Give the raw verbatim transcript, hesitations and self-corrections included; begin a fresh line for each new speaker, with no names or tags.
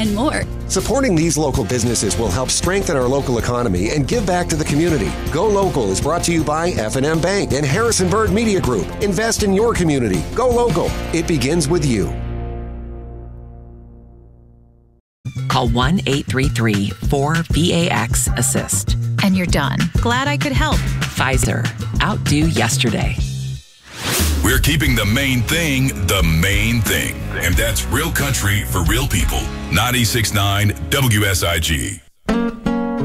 and more.
Supporting these local businesses will help strengthen our local economy and give back to the community. Go Local is brought to you by F and M Bank and Harrison Bird Media Group. Invest in your community. Go Local. It begins with you.
Call one eight three three four V A X assist.
And you're done. Glad I could help.
Pfizer. Outdo yesterday.
We're keeping the main thing the main thing. And that's real country for real people. ninety-six point nine W S I G.